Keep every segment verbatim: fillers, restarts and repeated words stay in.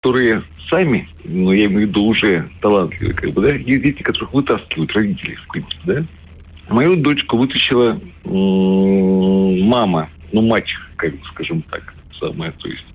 которые сами, ну, я имею в виду уже талантливые, как бы, да, есть дети, которых вытаскивают родители, в принципе, да. Мою дочку вытащила м- мама, ну, мачеха, как бы, скажем так, самое, то есть,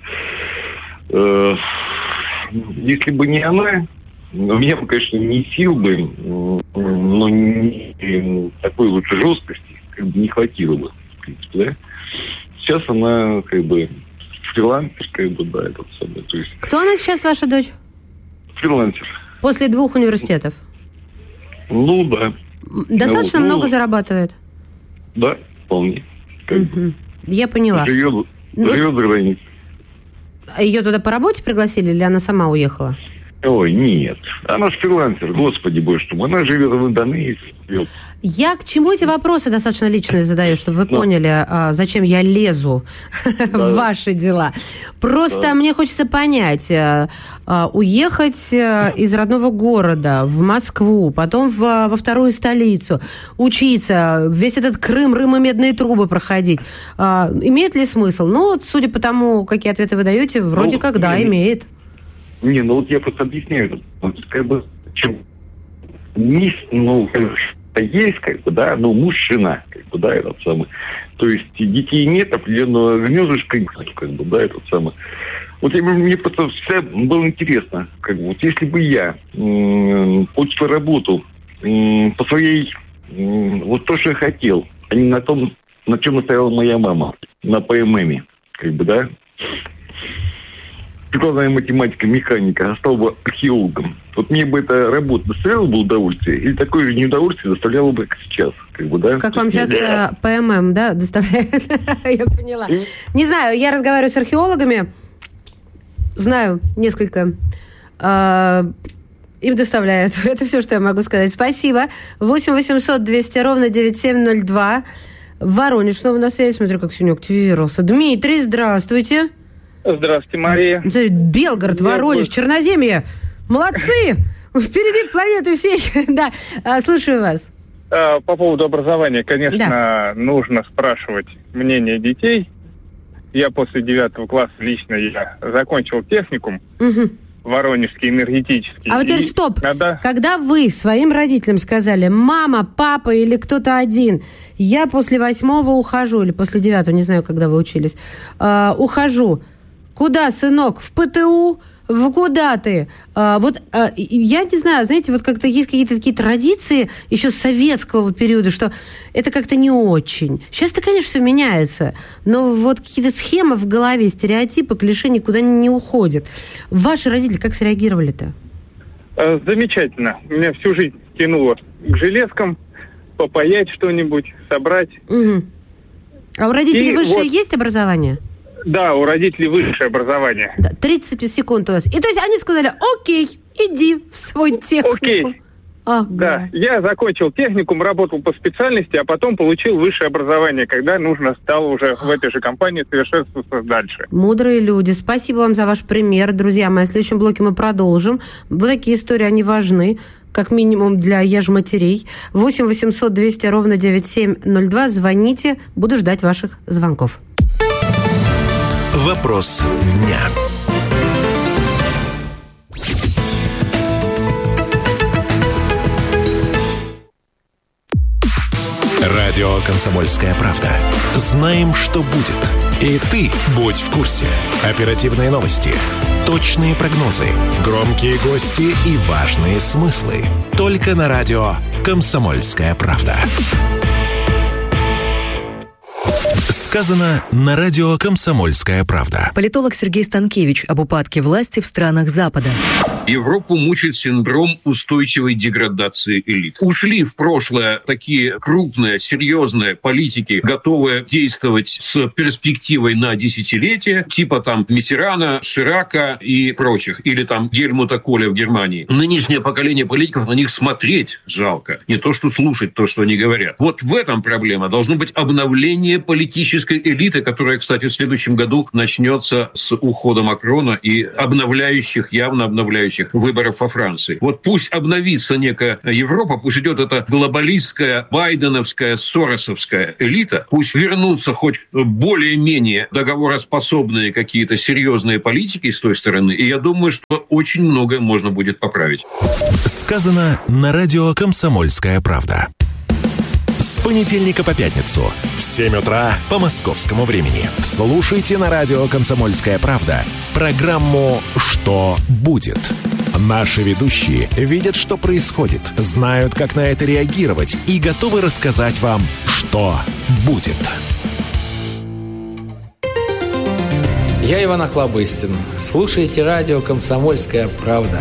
э- если бы не она, у меня бы, конечно, не сил бы, но не такой вот жесткости, как бы, не хватило бы, в принципе, да. Сейчас она, как бы, фрилансер, как бы, да, этот самый, то есть... Кто она сейчас, ваша дочь? Фрилансер. После двух университетов? Ну, да. Достаточно ну, много ну, зарабатывает? Да, вполне. Угу. Я поняла. Живет, ну, живет за границей. А ее туда по работе пригласили или она сама уехала? Ой, нет. Она же фрилансер, господи боже что. Она живет в Индонезии. Я к чему эти вопросы достаточно личные задаю, чтобы вы да. поняли, а, зачем я лезу да. в ваши дела. Просто да. мне хочется понять, а, а, уехать а, из родного города в Москву, потом в, во вторую столицу, учиться, весь этот Крым, Рым и медные трубы проходить, а, имеет ли смысл? Ну, вот, судя по тому, какие ответы вы даете, вроде ну, как да, не, имеет. Не, ну вот я просто объясняю, как бы, чем ну, есть, как бы, да, ну, муж, жена, как бы, да, этот самый. То есть детей нет, определенного гнездышка, как бы, да, этот самый. Вот я, мне просто всегда было интересно, как бы, вот если бы я м- получил работу м- по своей, м- вот то, что я хотел, а не на том, на чем настояла моя мама, на ПММе, как бы, да, прикладная математика, механика, а стал бы археологом. Вот мне бы эта работа доставляла бы удовольствие, или такое же неудовольствие доставляло бы, как сейчас. Как бы, да? Как вам сейчас да. ПММ, да, доставляет? Я поняла. Не знаю, я разговариваю с археологами, знаю несколько. Им доставляют. Это все, что я могу сказать. Спасибо. восемь восемьсот двести ровно девяносто семь ноль два. Воронеж, снова на связи. Смотрю, как сегодня активировался. Дмитрий, здравствуйте. Здравствуйте, Мария. Белгород, Воронеж, Черноземье. Молодцы! Впереди планеты всей. Да, слушаю вас. По поводу образования, конечно, да. нужно спрашивать мнение детей. Я после девятого класса лично я закончил техникум. Угу. Воронежский, энергетический. А вот теперь стоп. Надо... Когда вы своим родителям сказали, мама, папа или кто-то один, я после восьмого ухожу, или после девятого, не знаю, когда вы учились, э, ухожу. Куда, сынок? В ПТУ? В куда ты? А, вот а, я не знаю, знаете, вот как-то есть какие-то такие традиции еще с советского периода, что это как-то не очень. Сейчас-то, конечно, все меняется, но вот какие-то схемы в голове, стереотипы, клише никуда не уходят. Ваши родители как среагировали-то? Замечательно. Меня всю жизнь тянуло к железкам, попаять что-нибудь, собрать. Угу. А у родителей И высшее вот... есть образование? Да, у родителей высшее образование. Да, тридцать секунд у нас. И то есть они сказали, окей, иди в свой техникум. Окей. Ага. Да, я закончил техникум, работал по специальности, а потом получил высшее образование, когда нужно стало уже в этой же компании совершенствоваться дальше. Мудрые люди. Спасибо вам за ваш пример. Друзья мои, в следующем блоке мы продолжим. Вот такие истории, они важны. Как минимум для ежматерей. восемь восемьсот двести ровно девяносто семь ноль два. Звоните. Буду ждать ваших звонков. Вопрос дня. Радио «Комсомольская правда». Знаем, что будет. И ты будь в курсе. Оперативные новости, точные прогнозы, громкие гости и важные смыслы. Только на радио «Комсомольская правда». Сказано на радио «Комсомольская правда». Политолог Сергей Станкевич об упадке власти в странах Запада. Европу мучает синдром устойчивой деградации элит. Ушли в прошлое такие крупные, серьезные политики, готовые действовать с перспективой на десятилетия, типа там Миттерана, Ширака и прочих, или там Гельмута Коля в Германии. Нынешнее поколение политиков, на них смотреть жалко, не то что слушать то, что они говорят. Вот в этом проблема. Должно быть обновление политики. политической элиты, которая, кстати, в следующем году начнется с ухода Макрона и обновляющих, явно обновляющих выборов во Франции. Вот пусть обновится некая Европа, пусть идет эта глобалистская, байденовская, соросовская элита, пусть вернутся хоть более-менее договороспособные какие-то серьезные политики с той стороны, и я думаю, что очень многое можно будет поправить. Сказано на радио «Комсомольская правда». С понедельника по пятницу в семь утра по московскому времени. Слушайте на радио «Комсомольская правда» программу «Что будет?». Наши ведущие видят, что происходит, знают, как на это реагировать и готовы рассказать вам, что будет. Я Иван Охлобыстин. Слушайте радио «Комсомольская правда».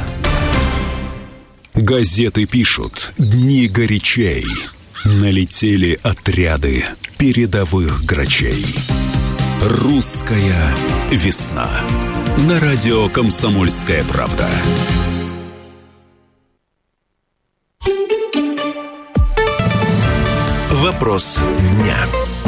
Газеты пишут «Дни горячей». Налетели отряды передовых грачей. Русская весна. На радио «Комсомольская правда». Вопрос дня.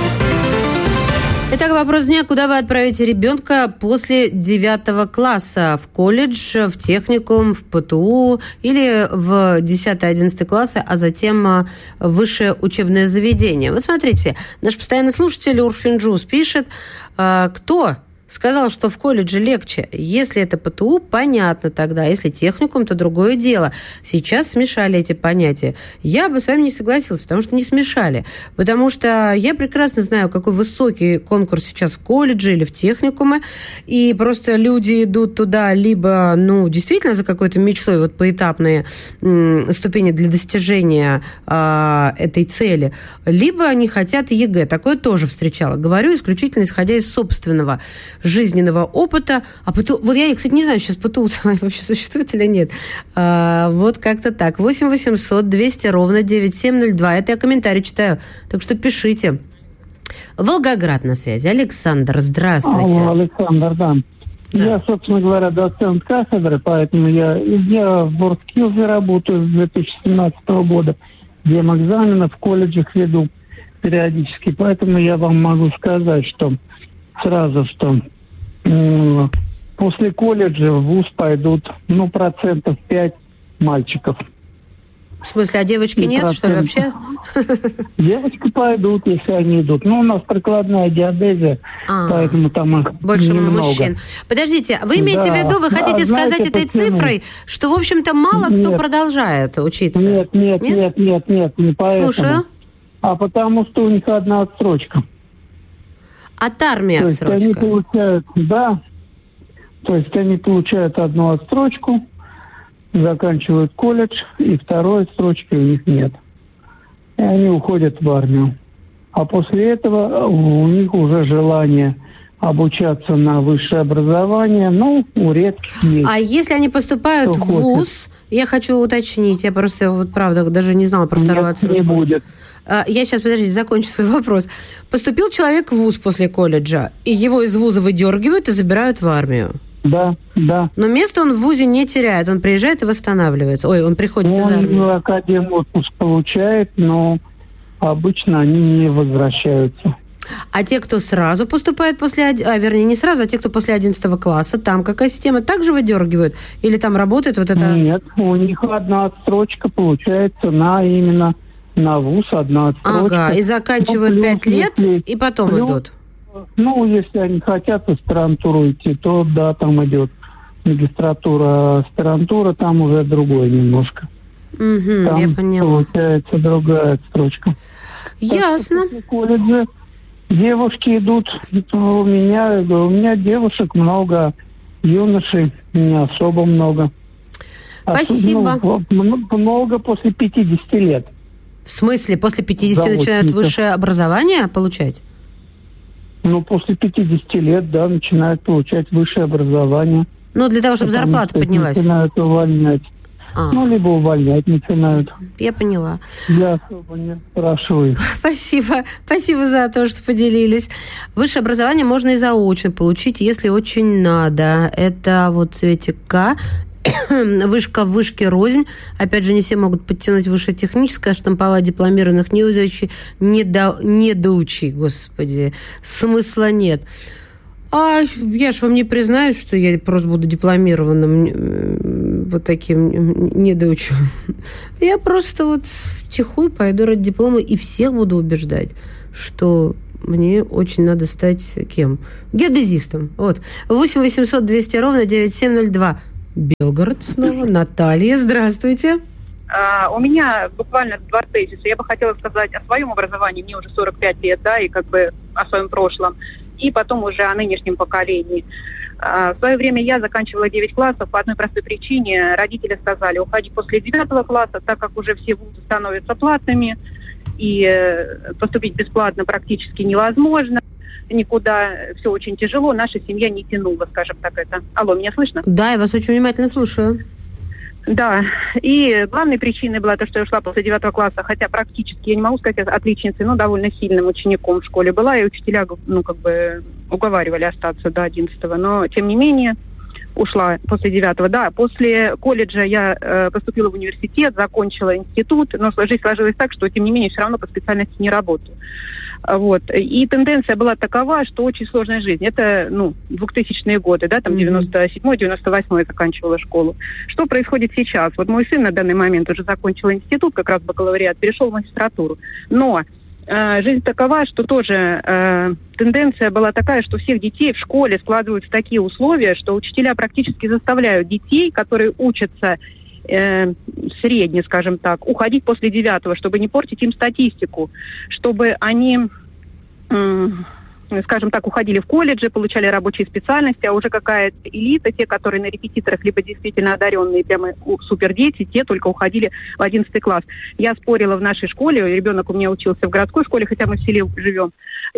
Итак, вопрос дня. Куда вы отправите ребенка после девятого класса? В колледж, в техникум, в ПТУ или в десятый-одиннадцатый классы, а затем в высшее учебное заведение? Вот смотрите, наш постоянный слушатель Урфинджус пишет, кто сказал, что в колледже легче. Если это ПТУ, понятно тогда. Если техникум, то другое дело. Сейчас смешали эти понятия. Я бы с вами не согласилась, потому что не смешали. Потому что я прекрасно знаю, какой высокий конкурс сейчас в колледже или в техникуме. И просто люди идут туда либо, ну, действительно за какой-то мечтой, вот поэтапные м, ступени для достижения а, этой цели, либо они хотят ЕГЭ. Такое тоже встречала. Говорю исключительно исходя из собственного жизненного опыта. А ПТУ, вот я, кстати, не знаю, сейчас ПТУ вообще существует или нет. А, вот как-то так. восемь восемьсот двести ровно девяносто семь ноль два. Это я комментарий читаю. Так что пишите. Волгоград на связи. Александр, здравствуйте. Алло, Александр, да. да. Я, собственно говоря, доцент кафедры, поэтому я, я в WorldSkills работаю с две тысячи семнадцатого года. Демэкзамены в колледжах веду периодически. Поэтому я вам могу сказать, что сразу, что э, после колледжа в вуз пойдут, ну, процентов пять мальчиков. В смысле, а девочки нет, процент... что ли, вообще? Девочки пойдут, если они идут. Ну, у нас прикладная геодезия, а, поэтому там их больше немного. Мужчин. Подождите, вы имеете да. в виду, вы да, хотите знаете, сказать этой почему? Цифрой, что, в общем-то, мало нет. кто продолжает учиться? Нет, нет, нет, нет, нет, нет, не поэтому. Слушаю. А потому что у них одна отстрочка. От армии то отсрочка? Есть они получают, да, то есть они получают одну отстрочку, заканчивают колледж, и второй отстрочки у них нет. И они уходят в армию. А после этого у них уже желание обучаться на высшее образование, ну, у редких есть. А если они поступают в вуз, я хочу уточнить, я просто, вот правда, даже не знала про вторую отсрочку. Не будет. Я сейчас, подождите, закончу свой вопрос. Поступил человек в вуз после колледжа, и его из вуза выдергивают и забирают в армию. Да, да. Но место он в вузе не теряет, он приезжает и восстанавливается. Ой, он приходит он из армии. Он академ отпуск получает, но обычно они не возвращаются. А те, кто сразу поступает после... А, вернее, не сразу, а те, кто после одиннадцатого класса, там какая система, также выдергивают? Или там работает вот это... Нет, у них одна отстрочка получается на именно... На вуз одна отстрочка. Ага, и заканчивают ну, пять лет, если, и потом плюс, идут. Ну, если они хотят в аспирантуру идти, то да, там идет магистратура, аспирантура, там уже другое немножко. Угу, там я поняла. Получается другая отстрочка. Ясно. Так, в колледже девушки идут, у меня, у меня девушек много, юношей не особо много. Спасибо. Ну, много после пятидесяти лет. В смысле, после пятидесяти начинают высшее образование получать? Ну, после пятидесяти лет, да, начинают получать высшее образование. Ну, для того, чтобы Потому зарплата поднялась. Начинают увольнять. А. Ну, либо увольнять начинают. Я поняла. Я особо не спрашиваю. Спасибо. Спасибо за то, что поделились. Высшее образование можно и заочно получить, если очень надо. Это вот Цветик К. Вышка в вышке рознь. Опять же, не все могут подтянуть высшее техническое, штамповать дипломированных неучи, недо, недоучи, господи. Смысла нет. А я ж вам не признаюсь, что я просто буду дипломированным вот таким недоучим. Я просто вот втихую пойду ради диплома и всех буду убеждать, что мне очень надо стать кем? Геодезистом. Вот. восемь восемьсот двести ровно девяносто семь ноль два. Белгород снова. Наталья, здравствуйте. Uh, у меня буквально два тезиса. Я бы хотела сказать о своем образовании. Мне уже сорок пять лет, да, и как бы о своем прошлом. И потом уже о нынешнем поколении. Uh, в свое время я заканчивала девять классов по одной простой причине. Родители сказали, уходи после девятого класса, так как уже все вузы становятся платными, и поступить бесплатно практически невозможно. Никуда, все очень тяжело. Наша семья не тянула, скажем так, это. Алло, меня слышно? Да, я вас очень внимательно слушаю. Да, и главной причиной была то, что я ушла после девятого класса, хотя практически, я не могу сказать отличницей, но довольно сильным учеником в школе была, и учителя, ну, как бы уговаривали остаться до одиннадцатого, но, тем не менее, ушла после девятого. Да, после колледжа я э, поступила в университет, закончила институт, но жизнь сложилась так, что, тем не менее, все равно по специальности не работаю. Вот. И тенденция была такова, что очень сложная жизнь. Это, ну, двухтысячные годы, да, там девяносто седьмой девяносто восьмой я заканчивала школу. Что происходит сейчас? Вот мой сын на данный момент уже закончил институт, как раз бакалавриат, перешел в магистратуру. Но э, жизнь такова, что тоже э, тенденция была такая, что всех детей в школе складываются такие условия, что учителя практически заставляют детей, которые учатся э, средне, скажем так, уходить после девятого, чтобы не портить им статистику, чтобы они, э, скажем так, уходили в колледжи, получали рабочие специальности, а уже какая-то элита, те, которые на репетиторах, либо действительно одаренные, прямо супердети, те только уходили в одиннадцатый класс. Я спорила в нашей школе, ребенок у меня учился в городской школе, хотя мы в селе живем,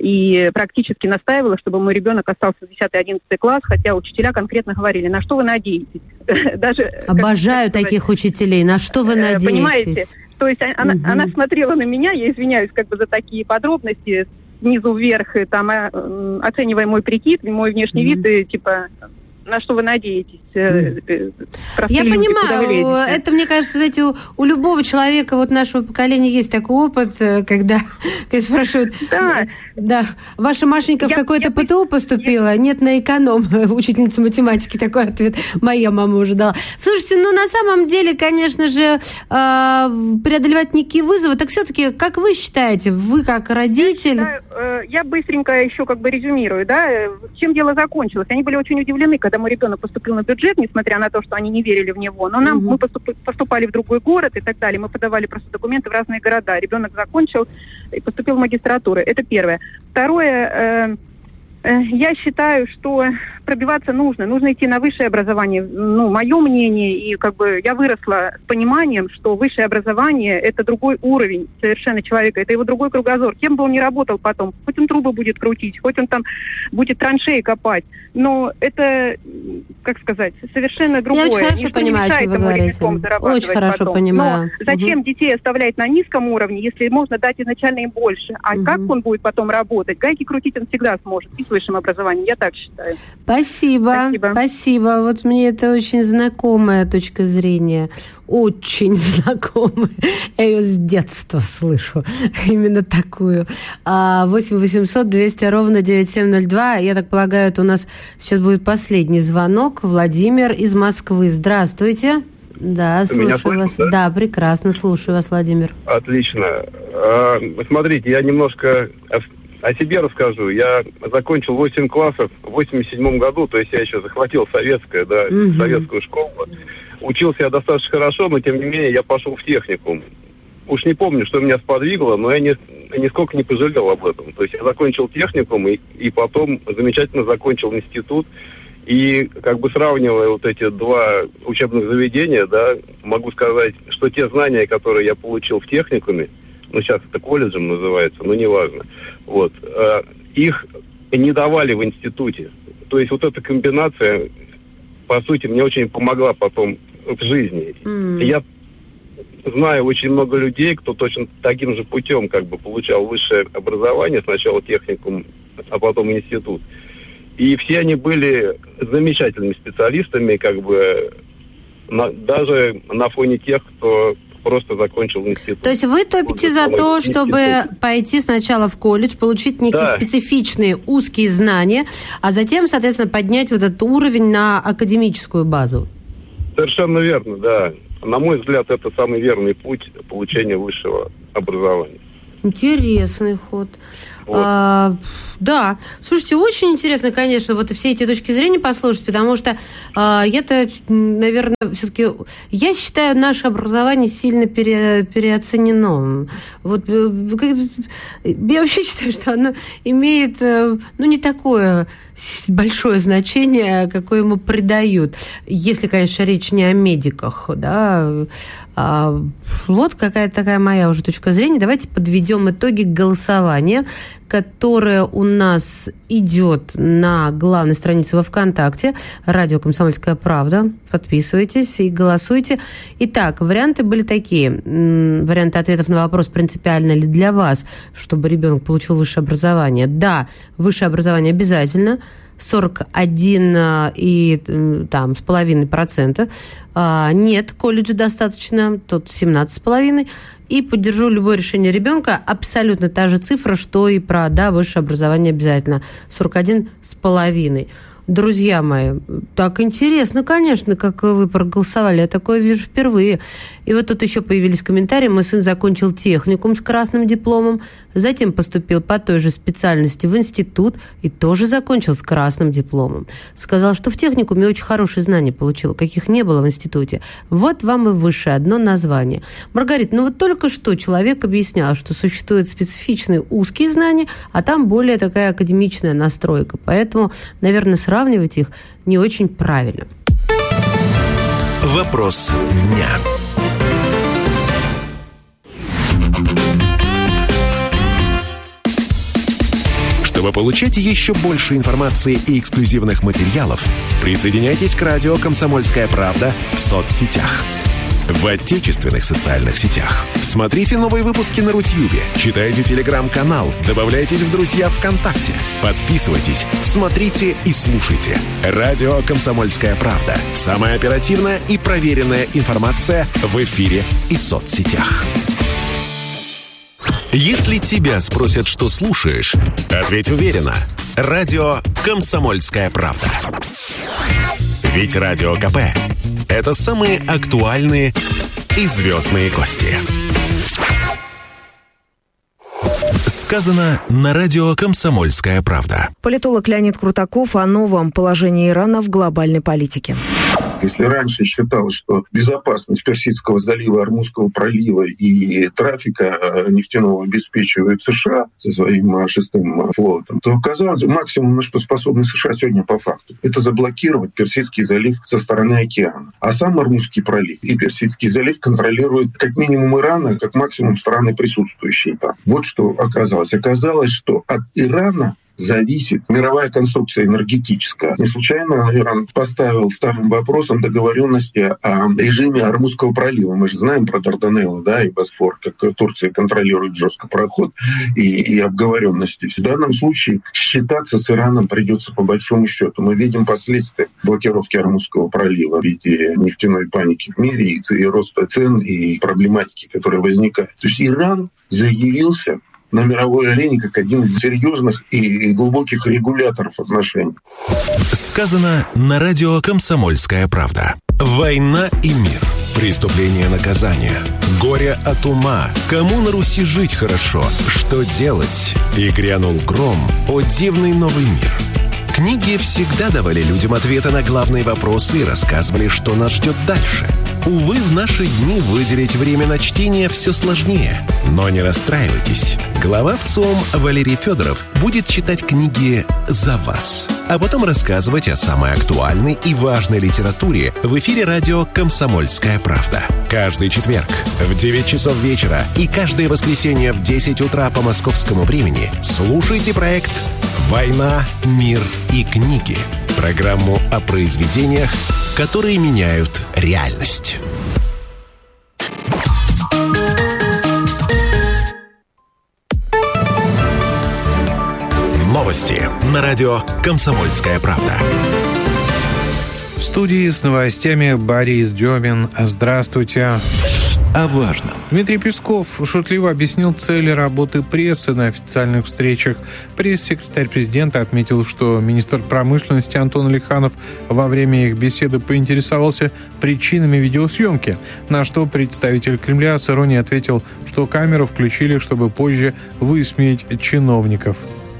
и практически настаивала, чтобы мой ребенок остался в десятый-одиннадцатый класс, хотя учителя конкретно говорили, на что вы надеетесь? Даже, обожаю таких учителей, на что вы надеетесь? Понимаете? То есть она, угу. она смотрела на меня, я извиняюсь как бы за такие подробности, снизу вверх, и, там, оценивая мой прикид, мой внешний mm-hmm. вид, и, типа, на что вы надеетесь? Mm. Я понимаю, это, мне кажется, знаете, у, у любого человека вот нашего поколения есть такой опыт, когда, когда спрашивают, да, да, ваша Машенька я, в какое-то я, ПТУ поступила? Я... Нет, на эконом. Учительница математики такой ответ моя мама уже дала. Слушайте, ну, на самом деле, конечно же, э, преодолевать некие вызовы, так все-таки, как вы считаете, вы как родитель... Я, считаю, э, я быстренько еще как бы резюмирую, да, чем дело закончилось. Они были очень удивлены, когда мой ребенок поступил на бюджет, несмотря на то, что они не верили в него. Но нам, угу. мы поступ, поступали в другой город и так далее. Мы подавали просто документы в разные города. Ребенок закончил и поступил в магистратуру. Это первое. Второе, э, э, я считаю, что пробиваться нужно. Нужно идти на высшее образование. Ну, мое мнение, и как бы я выросла с пониманием, что высшее образование – это другой уровень совершенно человека, это его другой кругозор. Кем бы он ни работал потом, хоть он трубы будет крутить, хоть он там будет траншеи копать, но это, как сказать, совершенно другое. Я очень хорошо Ничто понимаю, что вы говорите. Очень хорошо потом. понимаю. Но зачем угу. детей оставлять на низком уровне, если можно дать изначально им больше? А угу. как он будет потом работать? Гайки крутить он всегда сможет и с высшим образованием, я так считаю. Спасибо, спасибо, спасибо. Вот мне это очень знакомая точка зрения. Очень знакомая. Я ее с детства слышу. Именно такую. восемь восемьсот двести ровно девяносто семь ноль два. Я так полагаю, это у нас сейчас будет последний звонок. Владимир из Москвы. Здравствуйте. Да, слушаю слышно, вас. Да? да, прекрасно. Слушаю вас, Владимир. Отлично. А, смотрите, я немножко... О себе расскажу. Я закончил восемь классов в восемьдесят седьмом году, то есть я еще захватил советское, да, угу. советскую школу. Учился я достаточно хорошо, но тем не менее я пошел в техникум. Уж не помню, что меня сподвигло, но я ни, нисколько не пожалел об этом. То есть я закончил техникум и, и потом замечательно закончил институт. И как бы сравнивая вот эти два учебных заведения, да, могу сказать, что те знания, которые я получил в техникуме, ну, сейчас это колледжем называется, но неважно. Вот. Э, их не давали в институте. То есть вот эта комбинация, по сути, мне очень помогла потом в жизни. Mm. Я знаю очень много людей, кто точно таким же путем как бы получал высшее образование, сначала техникум, а потом институт. И все они были замечательными специалистами, как бы на, даже на фоне тех, кто просто закончил институт. То есть вы топите за то, чтобы пойти сначала в колледж, получить некие да. специфичные узкие знания, а затем, соответственно, поднять вот этот уровень на академическую базу? Совершенно верно, да. На мой взгляд, это самый верный путь получения высшего образования. Интересный ход. Вот. А, да. Слушайте, очень интересно, конечно, вот все эти точки зрения послушать, потому что а, я-то, наверное, все-таки... Я считаю, наше образование сильно пере, переоценено. Вот, я вообще считаю, что оно имеет, ну, не такое большое значение, какое ему придают. Если, конечно, речь не о медиках, да. А, вот какая-то такая моя уже точка зрения. Давайте подведем итоги голосования, которое у нас идет на главной странице во ВКонтакте. Радио «Комсомольская правда». Подписывайтесь и голосуйте. Итак, варианты были такие. Варианты ответов на вопрос, принципиально ли для вас, чтобы ребенок получил высшее образование. Да, высшее образование обязательно. сорок один и там с половиной процента. Нет, колледжа достаточно, тут семнадцать с половиной. И поддержу любое решение ребенка. Абсолютно та же цифра, что и про да, высшее образование обязательно. сорок один с половиной. Друзья мои, так интересно, конечно, как вы проголосовали. Я такое вижу впервые. И вот тут еще появились комментарии. Мой сын закончил техникум с красным дипломом, затем поступил по той же специальности в институт и тоже закончил с красным дипломом. Сказал, что в техникуме очень хорошие знания получил, каких не было в институте. Вот вам и высшее одно название. Маргарита, ну вот только что человек объяснял, что существуют специфичные узкие знания, а там более такая академичная настройка. Поэтому, наверное, сравнивать их не очень правильно. Вопрос дня. Чтобы получать еще больше информации и эксклюзивных материалов, присоединяйтесь к радио «Комсомольская правда» в соцсетях. В отечественных социальных сетях. Смотрите новые выпуски на Рутьюбе, читайте телеграм-канал, добавляйтесь в друзья ВКонтакте, подписывайтесь, смотрите и слушайте. Радио «Комсомольская правда». Самая оперативная и проверенная информация в эфире и соцсетях. Если тебя спросят, что слушаешь, ответь уверенно. Радио «Комсомольская правда». Ведь Радио КП – это самые актуальные и звездные гости. Сказано на радио «Комсомольская правда». Политолог Леонид Крутаков о новом положении Ирана в глобальной политике. Если раньше считалось, что безопасность Персидского залива, Ормузского пролива и трафика нефтяного обеспечивают США со своим шестым флотом, то оказалось, максимум, на что способны США сегодня по факту, это заблокировать Персидский залив со стороны океана. А сам Ормузский пролив и Персидский залив контролируют как минимум Иран, как максимум страны, присутствующие там. Вот что оказалось. Оказалось, что от Ирана зависит мировая конструкция энергетическая. Не случайно Иран поставил вторым вопросом договоренности о режиме Ормузского пролива. Мы же знаем про Дарданеллы, да, и Босфор, как Турция контролирует жестко проход и, и обговоренности. В данном случае считаться с Ираном придется по большому счету. Мы видим последствия блокировки Ормузского пролива в виде нефтяной паники в мире и, и роста цен, и проблематики, которые возникают. То есть Иран заявился на мировой арене как один из серьезных и глубоких регуляторов отношений. Сказано на радио «Комсомольская правда». Война и мир. Преступление, наказание. Горе от ума. Кому на Руси жить хорошо? Что делать? И грянул гром. О, дивный новый мир. Книги всегда давали людям ответы на главные вопросы и рассказывали, что нас ждет дальше. Увы, в наши дни выделить время на чтение все сложнее. Но не расстраивайтесь. Глава ВЦИОМ Валерий Федоров будет читать книги за вас, а потом рассказывать о самой актуальной и важной литературе в эфире радио «Комсомольская правда». Каждый четверг в девять часов вечера и каждое воскресенье в десять утра по московскому времени слушайте проект «Война, мир и книги». Программу о произведениях, которые меняют реальность. Новости на радио «Комсомольская правда». студии с новостями Борис Демин. Здравствуйте. О важном. Дмитрий Песков шутливо объяснил цели работы прессы на официальных встречах. Пресс-секретарь президента отметил, что министр промышленности Антон Алиханов во время их беседы поинтересовался причинами видеосъемки, на что представитель Кремля с иронией ответил, что камеру включили, чтобы позже высмеять чиновников.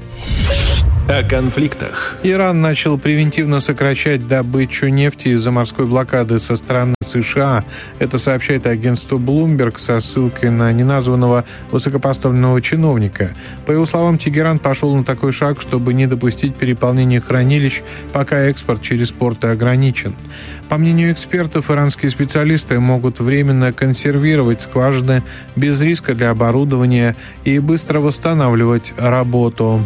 О конфликтах. Иран начал превентивно сокращать добычу нефти из-за морской блокады со стороны США. Это сообщает агентство Bloomberg со ссылкой на неназванного высокопоставленного чиновника. По его словам, Тегеран пошел на такой шаг, чтобы не допустить переполнения хранилищ, пока экспорт через порты ограничен. По мнению экспертов, иранские специалисты могут временно консервировать скважины без риска для оборудования и быстро восстанавливать работу.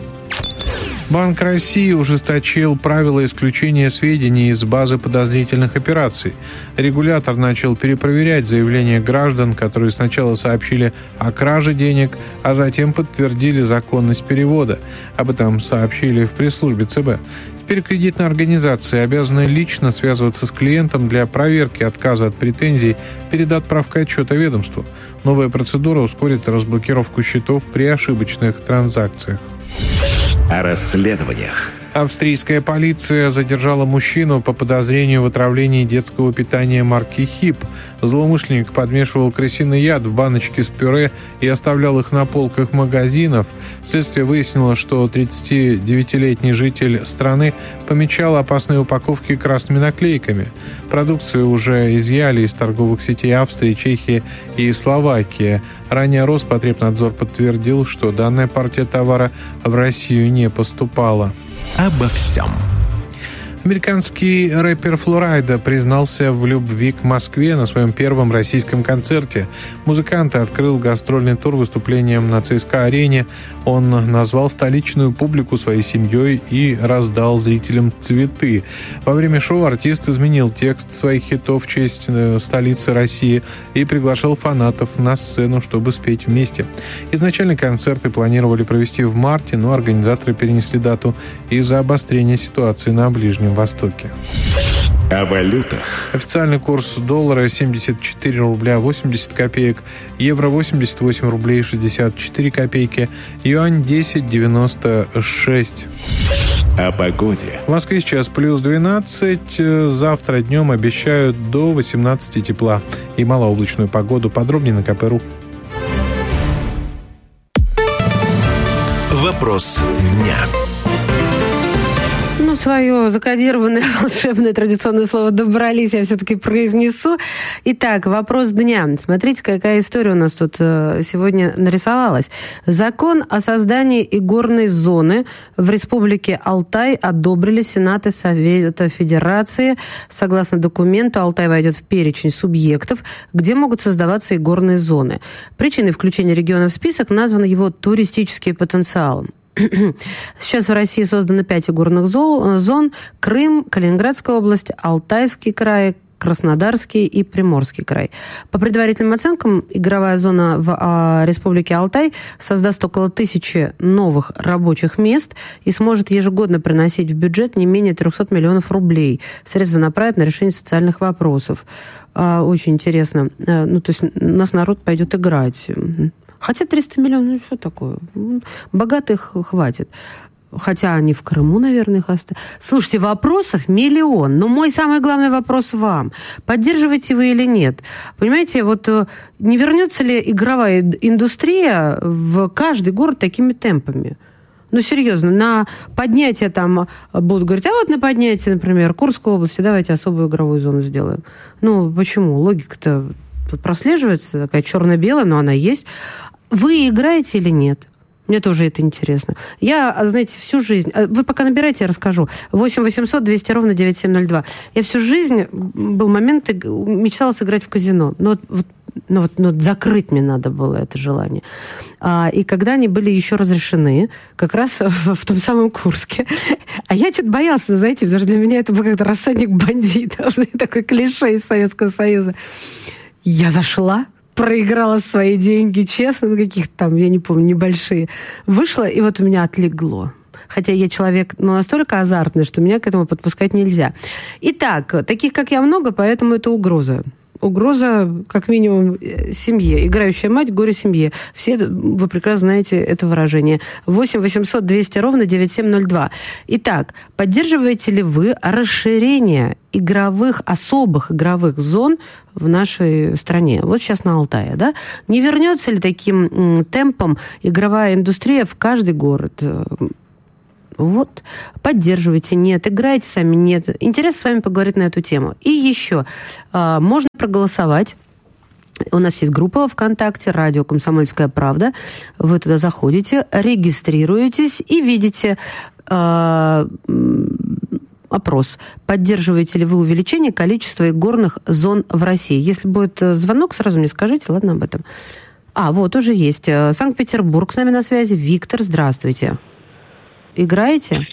Банк России ужесточил правила исключения сведений из базы подозрительных операций. Регулятор начал перепроверять заявления граждан, которые сначала сообщили о краже денег, а затем подтвердили законность перевода. Об этом сообщили в пресс-службе ЦБ. Теперь кредитные организации обязаны лично связываться с клиентом для проверки отказа от претензий перед отправкой отчета ведомству. Новая процедура ускорит разблокировку счетов при ошибочных транзакциях. О расследованиях. Австрийская полиция задержала мужчину по подозрению в отравлении детского питания марки «Хип». Злоумышленник подмешивал крысиный яд в баночки с пюре и оставлял их на полках магазинов. Следствие выяснило, что тридцатидевятилетний житель страны помечал опасные упаковки красными наклейками. Продукцию уже изъяли из торговых сетей Австрии, Чехии и Словакии. Ранее Роспотребнадзор подтвердил, что данная партия товара в Россию не поступала. Обо всем. Американский рэпер Флорайда признался в любви к Москве на своем первом российском концерте. Музыкант открыл гастрольный тур выступлением на ЦСКА-арене. Он назвал столичную публику своей семьей и раздал зрителям цветы. Во время шоу артист изменил текст своих хитов в честь столицы России и приглашал фанатов на сцену, чтобы спеть вместе. Изначально концерты планировали провести в марте, но организаторы перенесли дату из-за обострения ситуации на Ближнем Востоке. О валютах. Официальный курс доллара семьдесят четыре рубля восемьдесят копеек, евро восемьдесят восемь рублей шестьдесят четыре копейки, юань десять девяносто шесть. О погоде. В Москве сейчас плюс двенадцать, завтра днем обещают до восемнадцати тепла и малооблачную погоду. Подробнее на ка пэ точка ру. Вопрос дня. Ну, свое закодированное волшебное традиционное слово «добрались» я все-таки произнесу. Итак, вопрос дня. Смотрите, какая история у нас тут сегодня нарисовалась. Закон о создании игорной зоны в Республике Алтай одобрили Сенаты Совета Федерации. Согласно документу, Алтай войдет в перечень субъектов, где могут создаваться игорные зоны. Причиной включения региона в список назван его туристический потенциал. Сейчас в России создано пять игорных зон: Крым, Калининградская область, Алтайский край, Краснодарский и Приморский край. По предварительным оценкам, игровая зона в а, Республике Алтай создаст около тысячи новых рабочих мест и сможет ежегодно приносить в бюджет не менее трехсот миллионов рублей. Средства направят на решение социальных вопросов. А, очень интересно. А, ну, то есть у нас народ пойдет играть. Хотя триста миллионов, ну что такое? Богатых хватит. Хотя они в Крыму, наверное, их оставят. Слушайте, вопросов миллион. Но мой самый главный вопрос вам. Поддерживаете вы или нет? Понимаете, вот не вернется ли игровая индустрия в каждый город такими темпами? Ну, серьезно, на поднятие там будут говорить, а вот на поднятие, например, Курской области, давайте особую игровую зону сделаем. Ну, почему? Логика-то тут прослеживается, такая черно-белая, но она есть. Вы играете или нет? Мне тоже это интересно. Я, знаете, всю жизнь... Вы пока набирайте, я расскажу. восемь восемьсот двести ровно девяносто семь ноль два. Я всю жизнь... Был момент, мечтала сыграть в казино. Но вот, ну, вот, ну, закрыть мне надо было это желание. А, и когда они были еще разрешены, как раз в, в том самом Курске. А я что-то боялась, знаете, потому что для меня это был как-то рассадник бандитов. Такой клише из Советского Союза. Я зашла, проиграла свои деньги, честно, ну, каких-то там, я не помню, небольшие. Вышла, и вот у меня отлегло. хотя я человек ну, настолько азартный, что меня к этому подпускать нельзя. Итак, таких, как я, много, поэтому это угроза. Угроза, как минимум, семье. Играющая мать, горе семье. Все вы прекрасно знаете это выражение. восемь восемьсот двести ровно девяносто семь ноль два. Итак, поддерживаете ли вы расширение игровых, особых игровых зон в нашей стране? Вот сейчас на Алтае, да? Не вернется ли таким темпом игровая индустрия в каждый город? Вот, поддерживайте, нет, играйте сами, нет. Интересно с вами поговорить на эту тему. И еще, э, можно проголосовать. У нас есть группа ВКонтакте «Радио Комсомольская правда». Вы туда заходите, регистрируетесь и видите э, опрос. Поддерживаете ли вы увеличение количества игорных зон в России? Если будет звонок, сразу мне скажите, ладно, об этом. А, вот, уже есть. Санкт-Петербург с нами на связи. Виктор, здравствуйте. Играете?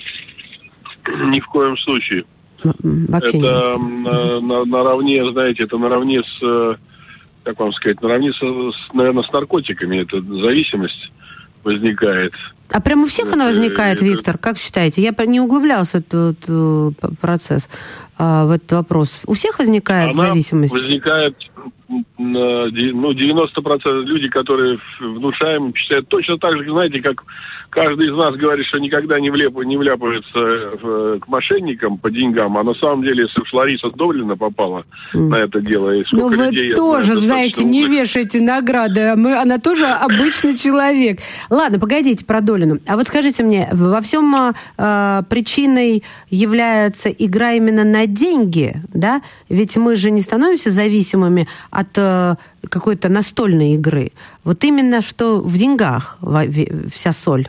Ни в коем случае. Вообще это на, на, наравне, знаете, это наравне с, как вам сказать, наравне с, с, наверное, с наркотиками. Это зависимость возникает. А прямо у всех это, она возникает, это... Виктор? Как считаете? Я не углублялся в этот, в этот процесс, в этот вопрос. У всех возникает она зависимость? Возникает, ну, девяносто процентов люди, которые внушаем, считают точно так же, знаете, как каждый из нас говорит, что никогда не, влеп, не вляпывается в, к мошенникам по деньгам, а на самом деле, если уж Лариса Довлина попала mm. на это дело... И ну вы людей, тоже, знаете, не умных... вешайте награды, а мы, она тоже обычный человек. Ладно, погодите про Долину. А вот скажите мне, во всем э, причиной является игра именно на деньги, да? Ведь мы же не становимся зависимыми от э, какой-то настольной игры. Вот именно что в деньгах вся соль.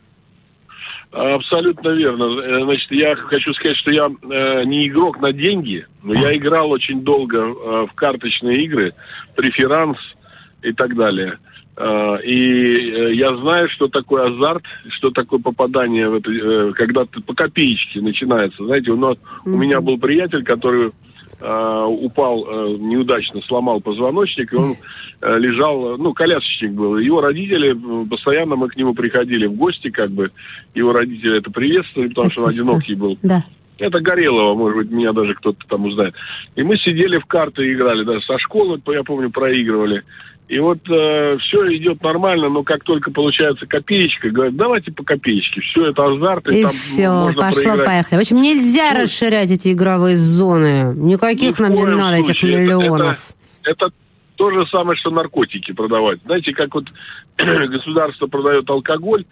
Абсолютно верно. Значит, я хочу сказать, что я э, не игрок на деньги, но я играл очень долго э, в карточные игры, преферанс и так далее. Э, и э, я знаю, что такое азарт, что такое попадание в это, э, когда ты по копеечке начинается. Знаете, у, нас, mm-hmm. у меня был приятель, который э, упал э, неудачно, сломал позвоночник, и он э, лежал, ну, колясочник был. Его родители, постоянно мы к нему приходили в гости, как бы, его родители это приветствовали, потому что он одинокий был. Да. Это Горелого, может быть, меня даже кто-то там узнает. И мы сидели в карты и играли, даже со школы, я помню, проигрывали. И вот э, все идет нормально, но как только получается копеечка, говорят, давайте по копеечке. Все это азарт, и, и там все, можно пошло, проиграть. Поехали. В общем, нельзя ну, расширять эти игровые зоны. Никаких нам не надо, этих миллионов. Это, это то же самое, что наркотики продавать. Знаете, как вот государство продает алкоголь,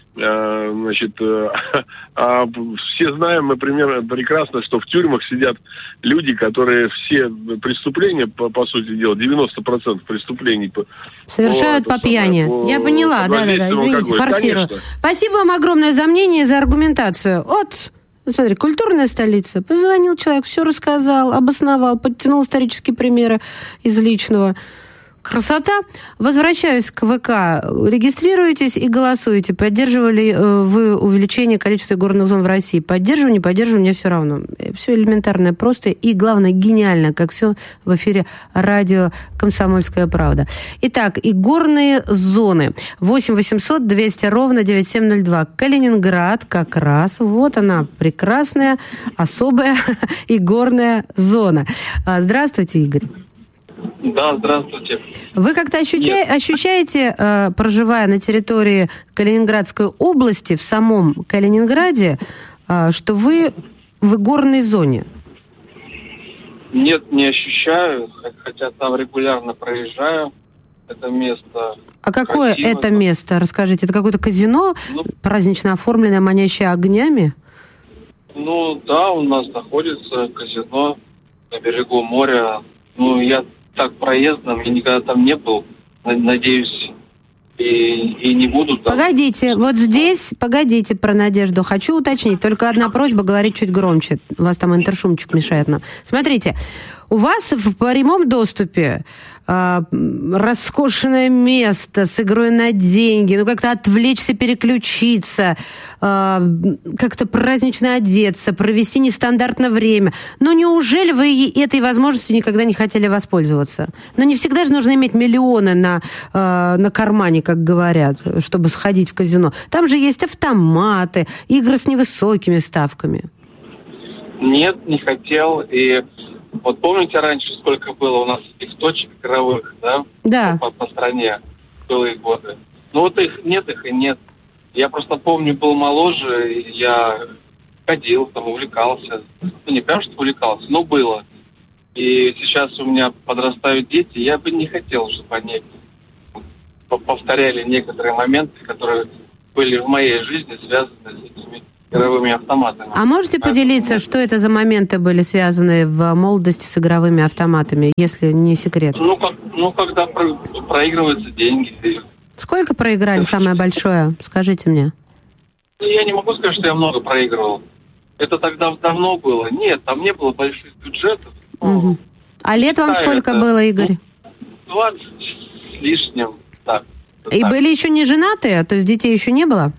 э, значит, э, а все знаем мы примерно прекрасно, что в тюрьмах сидят люди, которые все преступления, по, по сути дела, девяносто процентов преступлений по, совершают по, по пьяни. По, Я поняла, да-да-да, извините, форсирую. Конечно. Спасибо вам огромное за мнение, за аргументацию. Вот, смотри, культурная столица. Позвонил человек, все рассказал, обосновал, подтянул исторические примеры из личного. Красота. Возвращаюсь к ВК. Регистрируйтесь и голосуйте. Поддерживали вы увеличение количества игорных зон в России? Поддерживаю, не поддерживаю, мне все равно. Все элементарно, просто и, главное, гениально, как все в эфире радио «Комсомольская правда». Итак, игорные зоны. восемь восемьсот двести ровно девяносто семь ноль два. Калининград как раз. Вот она, прекрасная, особая игорная зона. Здравствуйте, Игорь. Да, здравствуйте. Вы как-то ощутя... ощущаете, э, проживая на территории Калининградской области, в самом Калининграде, э, что вы в игорной зоне? Нет, не ощущаю, хотя там регулярно проезжаю. Это место... А какое красиво, это место? Расскажите, это какое-то казино, ну, празднично оформленное, манящее огнями? Ну, да, у нас находится казино на берегу моря. Ну, я... так проездом, я никогда там не был, надеюсь, и, и не буду там. Погодите, вот здесь, погодите про Надежду, хочу уточнить, только одна просьба говорить чуть громче, у вас там интершумчик мешает нам. Смотрите, у вас в прямом доступе э, роскошное место с игрой на деньги, ну, как-то отвлечься, переключиться, э, как-то празднично одеться, провести нестандартное время. Ну, неужели вы этой возможностью никогда не хотели воспользоваться? Ну, не всегда же нужно иметь миллионы на, э, на кармане, как говорят, чтобы сходить в казино. Там же есть автоматы, игры с невысокими ставками. Нет, не хотел. И вот помните раньше, сколько было у нас этих точек игровых, да? Да. По, по стране в былые годы. Ну вот их нет, их и нет. Я просто помню, был моложе, и я ходил, там, увлекался. Ну, не прям что увлекался, но было. И сейчас у меня подрастают дети, я бы не хотел, чтобы они повторяли некоторые моменты, которые были в моей жизни связаны с этими игровыми автоматами. А можете Поэтому... поделиться, что это за моменты были связаны в молодости с игровыми автоматами, если не секрет? Ну, как, ну когда про, проигрываются деньги. Сколько проиграли самое большое? Скажите мне. Я не могу сказать, что я много проигрывал. Это тогда давно было. Нет, там не было больших бюджетов. Угу. А лет вам сколько это... было, Игорь? двадцать с лишним. Так. И так. были еще не женатые? То есть детей еще не было?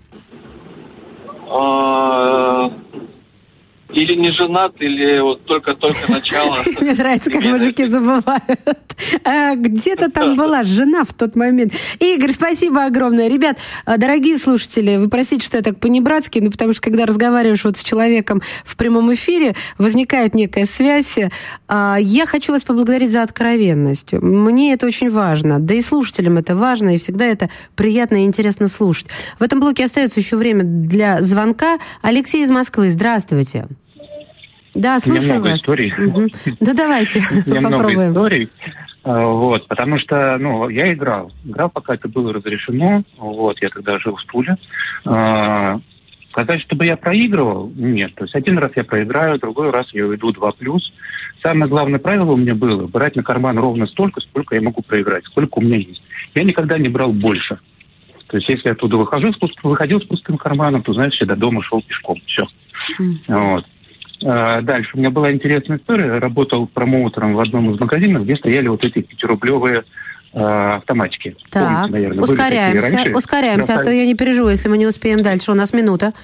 Или не женат, или вот только-только начало. Мне нравится, как мужики забывают. Где-то там была жена в тот момент. Игорь, спасибо огромное. Ребят, дорогие слушатели, вы простите, что я так по-небратски, но потому что, когда разговариваешь вот с человеком в прямом эфире, возникает некая связь. Я хочу вас поблагодарить за откровенность. Мне это очень важно. Да и слушателям это важно, и всегда это приятно и интересно слушать. В этом блоке остается еще время для звонка. Алексей из Москвы, здравствуйте. Да, слушаю много вас. Историй. Угу. Ну, давайте попробуем. Много историй. Вот, потому что, ну, я играл. Играл, пока это было разрешено. Вот, я тогда жил в Туле. Сказать, чтобы я проигрывал? Нет. То есть один раз я проиграю, другой раз я уйду два плюс. Самое главное правило у меня было брать на карман ровно столько, сколько я могу проиграть, сколько у меня есть. Я никогда не брал больше. То есть если я оттуда выхожу, выходил с пустым карманом, то, знаешь, я до дома шел пешком. Все. Mm. Вот. Дальше. У меня была интересная история. Я работал промоутером в одном из магазинов, где стояли вот эти пятирублевые э, автоматики. Так, помните, наверное, ускоряемся, ускоряемся, а то я не переживу, если мы не успеем дальше. У нас минута.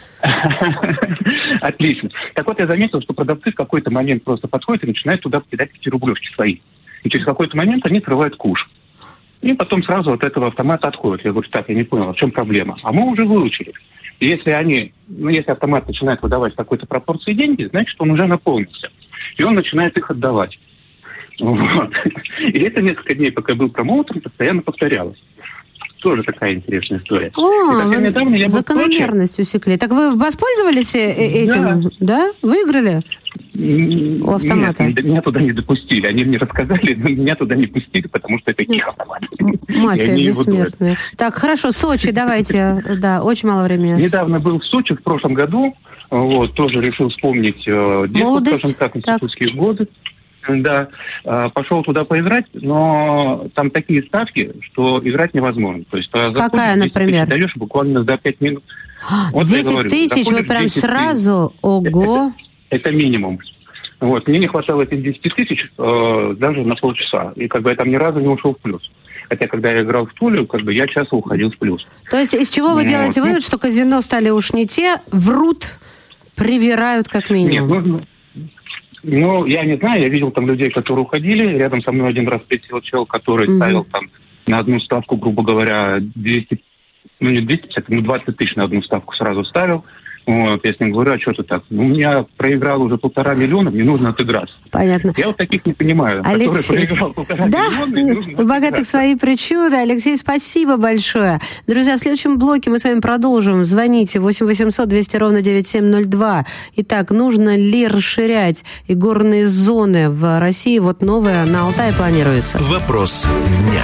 Отлично. Так вот, я заметил, что продавцы в какой-то момент просто подходят и начинают туда кидать пятирублевки свои. И через какой-то момент они срывают куш. И потом сразу от этого автомата отходят. Я говорю, так, я не понял, в чем проблема? А мы уже выучили. И если они, ну, если автомат начинает выдавать в какой-то пропорции деньги, значит, он уже наполнился. И он начинает их отдавать. Вот. И это несколько дней, пока я был промоутером, постоянно повторялось. Тоже такая интересная история. О, вы недавно я закономерность усекли. Так вы воспользовались этим, да? да? Выиграли? У автомата? Нет, меня туда не допустили. Они мне рассказали, но меня туда не пустили, потому что это их автомат. Мафия бессмертная. Так, хорошо, Сочи, давайте. Да, очень мало времени. Недавно был в Сочи в прошлом году. Вот, тоже решил вспомнить э, детство, скажем так, институтские годы. Да, пошел туда поиграть, но там такие ставки, что играть невозможно. То есть, какая, например? Ты даешь буквально за пять минут. Вот десять тысяч вы прям сразу? Ого! Это, это минимум. Вот. Мне не хватало этих десяти тысяч э, даже на полчаса. И как бы я там ни разу не ушел в плюс. Хотя, когда я играл в Туле, как бы я часто уходил в плюс. То есть, из чего вы вот. делаете вывод, что казино стали уж не те, врут, привирают как минимум? Нет, ну... Ну, я не знаю, я видел там людей, которые уходили. Рядом со мной один раз присел чел, который mm-hmm. ставил там на одну ставку, грубо говоря, двести, ну не двести пятьдесят, ну двадцать тысяч на одну ставку сразу ставил. Вот, я с ним говорю, а что ты так? Ну, у меня проиграл уже полтора миллиона, мне нужно отыграться. Понятно. Я вот таких не понимаю. Алексей, проиграл полтора да? миллиона, у богатых свои причуды. Алексей, спасибо большое. Друзья, в следующем блоке мы с вами продолжим. Звоните восемь восемьсот двести ровно девяносто семь ноль два. Итак, нужно ли расширять игорные зоны в России? Вот новое на Алтае планируется. Вопрос дня.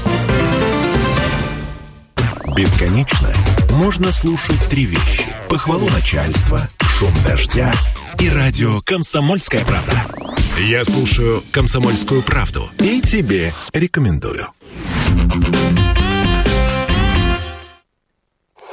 Бесконечно можно слушать три вещи. Похвалу начальства, шум дождя и радио «Комсомольская правда». Я слушаю «Комсомольскую правду» и тебе рекомендую.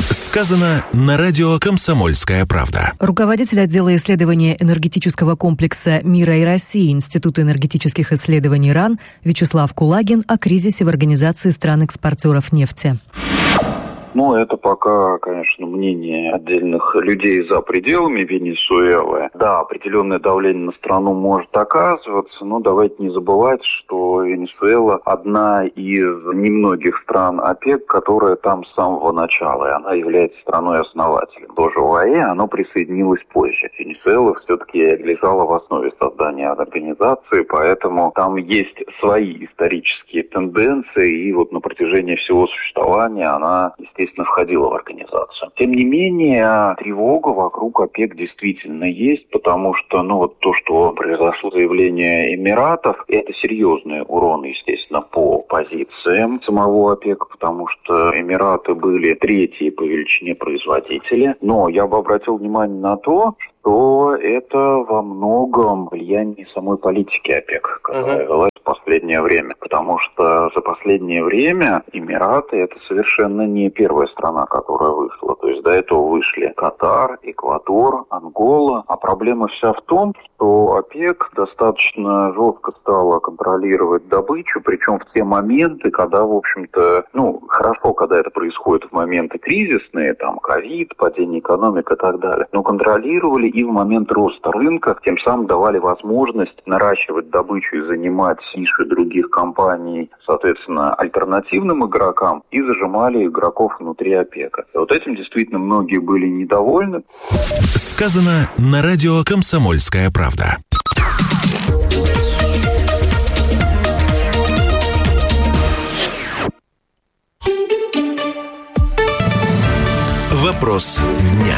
Сказано на радио «Комсомольская правда». Руководитель отдела исследования энергетического комплекса «Мира и России» Института энергетических исследований РАН Вячеслав Кулагин о кризисе в Организации стран-экспортеров нефти. Ну, это пока, конечно, мнение отдельных людей за пределами Венесуэлы. Да, определенное давление на страну может оказываться, но давайте не забывать, что Венесуэла одна из немногих стран ОПЕК, которая там с самого начала, и она является страной-основателем. Тоже ОАЭ, оно присоединилось позже. Венесуэла все-таки лежала в основе создания организации, поэтому там есть свои исторические тенденции, и вот на протяжении всего существования она, естественно, входила в организацию. Тем не менее, тревога вокруг ОПЕК действительно есть, потому что, ну, вот то, что произошло заявление Эмиратов, это серьезный урон, естественно, по позициям самого ОПЕК, потому что Эмираты были третьи по величине производители. Но я бы обратил внимание на то, что это во многом влияние самой политики ОПЕК, которая uh-huh. велась в последнее время. Потому что за последнее время Эмираты — это совершенно не первая страна, которая вышла. То есть до этого вышли Катар, Эквадор, Ангола. А проблема вся в том, что ОПЕК достаточно жестко стала контролировать добычу, причем в те моменты, когда, в общем-то, ну, хорошо, когда это происходит в моменты кризисные, там, ковид, падение экономики и так далее, но контролировали и в момент роста рынка, тем самым давали возможность наращивать добычу и занимать ниши других компаний, соответственно, альтернативным игрокам, и зажимали игроков внутри ОПЕКа. И вот этим действительно многие были недовольны. Сказано на радио «Комсомольская правда». Вопрос дня.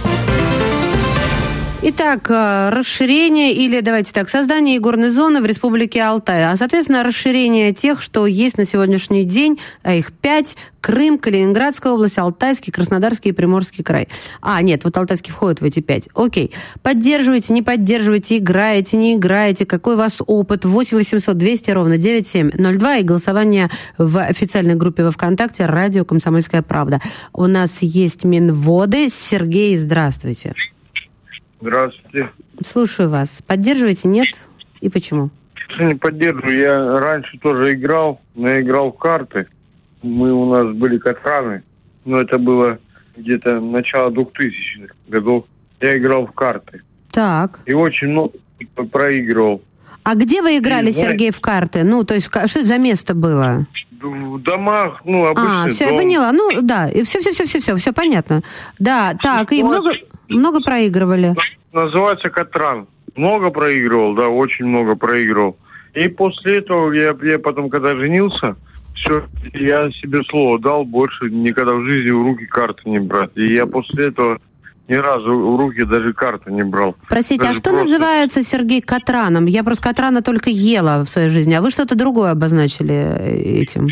Итак, расширение или, давайте так, создание игорной зоны в Республике Алтай, а, соответственно, расширение тех, что есть на сегодняшний день, а их пять: Крым, Калининградская область, Алтайский, Краснодарский и Приморский край. А, нет, вот Алтайский входит в эти пять. Окей. Поддерживаете, не поддерживаете, играете, не играете, какой у вас опыт? восемь восемьсот двести ровно девяносто семь ноль два и голосование в официальной группе во ВКонтакте «Радио Комсомольская правда». У нас есть Минводы. Сергей, здравствуйте. Здравствуйте. Слушаю вас. Поддерживаете, нет? И почему? Не поддерживаю. Я раньше тоже играл, но я играл в карты. Мы, у нас были катраны, но это было где-то начало двухтысячных годов. Я играл в карты. Так. И очень много проигрывал. А где вы играли, и, Сергей, в карты? Ну, то есть, что это за место было? В домах, ну, обычный А, все, дом. я поняла. Ну, да, и все-все-все-все, все понятно. Да, так, и много, много проигрывали. Называется катран. Много проигрывал, да, очень много проигрывал. И после этого я, я потом, когда женился, все, я себе слово дал, больше никогда в жизни в руки карты не брать. И я после этого ни разу в руки даже карты не брал. Простите, даже а что просто... называется, Сергей, катраном? Я просто катрана только ела в своей жизни, а вы что-то другое обозначили этим.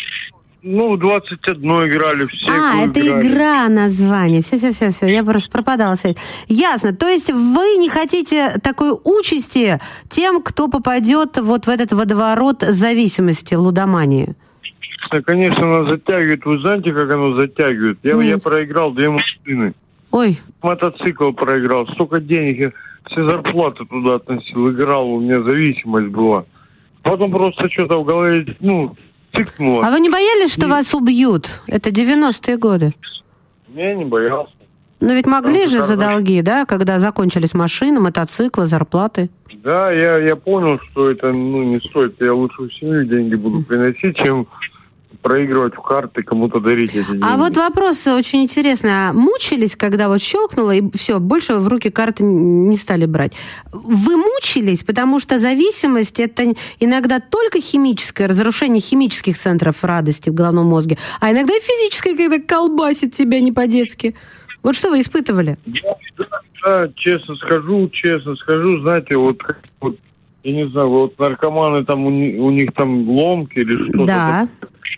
Ну, в двадцать одно играли, все. А, это играли. Игра название. Все-все-все, я просто пропадала. Ясно. То есть вы не хотите такой участи тем, кто попадет вот в этот водоворот зависимости, лудомании? Да, конечно, она затягивает. Вы знаете, как оно затягивает? Я, я проиграл две машины. Ой. Мотоцикл проиграл. Столько денег. Я все зарплаты туда относил. Играл, у меня зависимость была. Потом просто что-то в голове, ну... Тыкнуло. А вы не боялись, что не... вас убьют? Это девяностые годы. Я не боялся. Но ведь могли Потому же что... за долги, да, когда закончились машины, мотоциклы, зарплаты. Да, я, я понял, что это ну, не стоит. Я лучше в семью деньги буду приносить, чем проигрывать в карты, кому-то дарить эти деньги. А вот вопрос очень интересный. А мучились, когда вот щелкнуло, и все, больше в руки карты не стали брать? Вы мучились, потому что зависимость – это иногда только химическое, разрушение химических центров радости в головном мозге, а иногда и физическое, когда колбасит тебя не по-детски. Вот что вы испытывали? Да, да, да, честно скажу, честно скажу, знаете, вот, вот я не знаю, вот наркоманы там, у них, у них там ломки или что-то. Да.